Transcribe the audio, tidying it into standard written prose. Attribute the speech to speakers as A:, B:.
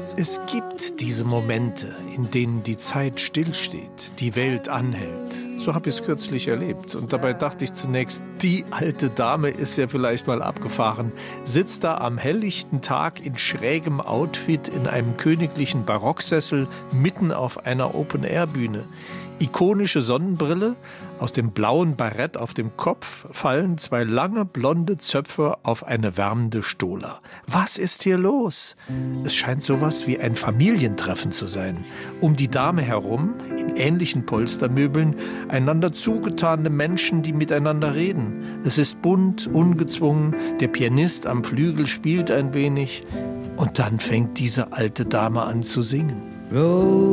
A: Es gibt diese Momente, in denen die Zeit stillsteht, die Welt anhält. So habe ich es kürzlich erlebt. Und dabei dachte ich zunächst, die alte Dame ist ja vielleicht mal abgefahren, sitzt da am helllichten Tag in schrägem Outfit in einem königlichen Barocksessel mitten auf einer Open-Air-Bühne. Ikonische Sonnenbrille, aus dem blauen Barett auf dem Kopf fallen zwei lange blonde Zöpfe auf eine wärmende Stola. Was ist hier los? Es scheint sowas wie ein Familientreffen zu sein. Um die Dame herum, in ähnlichen Polstermöbeln, einander zugetane Menschen, die miteinander reden. Es ist bunt, ungezwungen, der Pianist am Flügel spielt ein wenig und dann fängt diese alte Dame an zu singen.